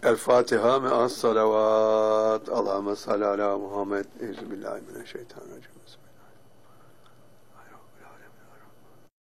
El Fatiha me'as salavat. Allahümme salli ala Muhammed. Euzubillahimineşşeytanirracim.